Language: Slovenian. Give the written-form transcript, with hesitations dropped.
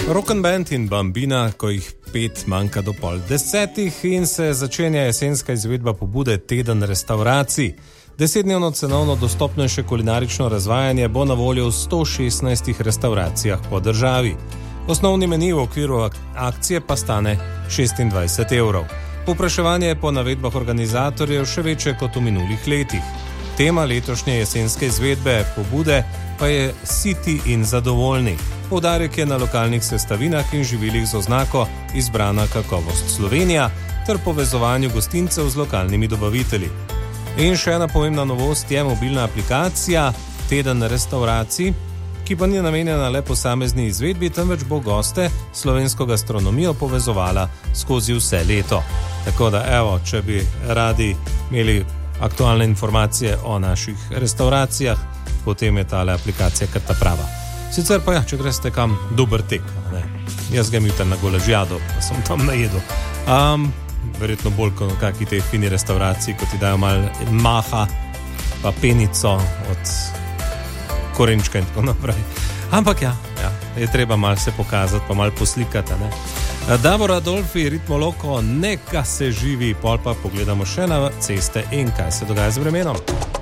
Rock and Band in Bambina, ko jih 5 manjka do 9:30 in se začenja jesenska izvedba pobude Teden restauracij. 10-dnevno cenovno dostopnejše kulinarično razvajanje bo na voljo v 116 restauracijah po državi. Osnovni meni v okviru akcije pa stane 26 evrov. Povpraševanje je po navedbah organizatorjev še večje kot v minulih letih. Tema letošnje jesenske izvedbe pobude pa je Siti in zadovoljni. Poudarek je na lokalnih sestavinah in živilih z oznako Izbrana kakovost Slovenija ter povezovanju gostincev z lokalnimi dobavitelji. In še ena pomembna novost je mobilna aplikacija Teden restauracij, ki pa ni namenjena le posamezni izvedbi, temveč bo goste slovensko gastronomijo povezovala skozi vse leto. Tako da, evo, če bi radi imeli aktualne informacije o naših restauracijah, potem je tale aplikacija kar ta prava. Sicer pa ja, če greste kam, dober tek, ne. Jaz grem jutri na Golažjado, pa sem tam najedel. Verjetno bolj kot kakšni te fini restauraciji, ko ti dajo malo maha, pa penico od korenčka in tako naprej. Ampak ja, je treba malo se pokazati, pa malo poslikati, ne. Davor Adolfi, Ritmoloko, neka se živi, pol pa pogledamo še na ceste in kaj se dogaja z vremenom.